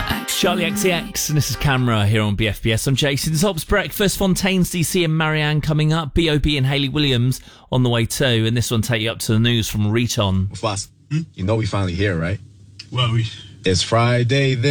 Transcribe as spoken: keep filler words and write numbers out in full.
Charlie X C X, and this is Camera here on B F B S. I'm Jason. Zop's Breakfast, Fontaines D C and Marianne coming up, B O B and Hayley Williams on the way too, and this one take you up to the news from Riton. Foss, hmm? You know we finally here, right? Well, we... It's Friday then.